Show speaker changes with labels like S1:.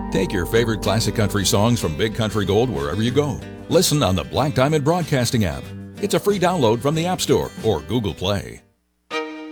S1: Take your favorite classic country songs from Big Country Gold wherever you go. Listen on the Black Diamond Broadcasting app. It's a free download from the App Store or Google Play.